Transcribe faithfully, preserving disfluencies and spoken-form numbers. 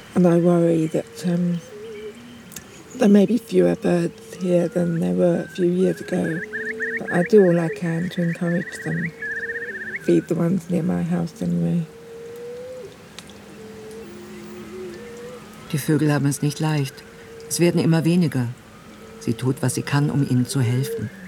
And I worry that um, there may be fewer birds here than there were a few years ago, but I do all I can to encourage them. Feed the ones near my house anyway. Die Vögel haben es nicht leicht. Es werden immer weniger. Sie tut, was sie kann, um ihnen zu helfen.